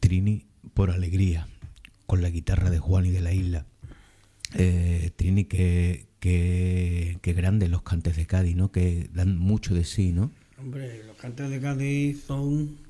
Trini por alegría, con la guitarra de Juan y de la Isla. Trini, que grandes los cantes de Cádiz, ¿no? Que dan mucho de sí, ¿no? Hombre, los cantes de Cádiz son